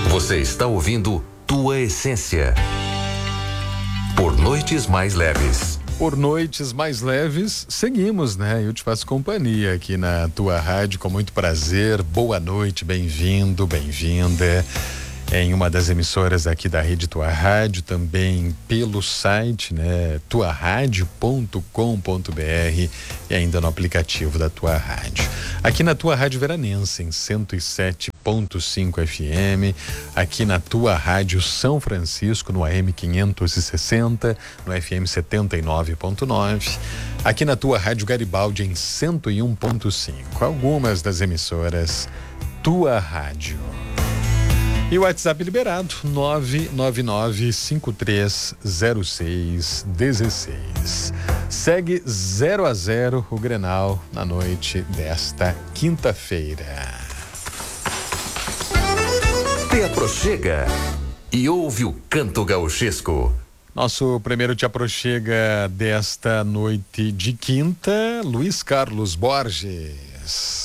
Você está ouvindo Tua Essência. Por noites mais leves. Por noites mais leves, seguimos, né? Eu te faço companhia aqui na tua rádio com muito prazer. Boa noite, bem-vindo, bem-vinda. Em uma das emissoras aqui da Rede Tua Rádio, também pelo site, né? tuaradio.com.br e ainda no aplicativo da Tua Rádio. Aqui na Tua Rádio Veranense, em 107.5 FM, aqui na Tua Rádio São Francisco, no AM 560, no FM 79.9, aqui na Tua Rádio Garibaldi, em 101.5. Algumas das emissoras Tua Rádio. E o WhatsApp liberado, 999-530616. Segue 0-0 o Grenal na noite desta quinta-feira. Te aproxega e ouve o canto gauchesco. Nosso primeiro Te Aproxega desta noite de quinta, Luiz Carlos Borges.